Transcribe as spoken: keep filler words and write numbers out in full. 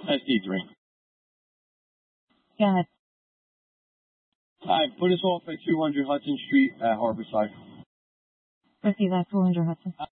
S D three. Go ahead. Hi, put us off at two hundred Hudson Street at Harborside. Proceed at two hundred Hudson.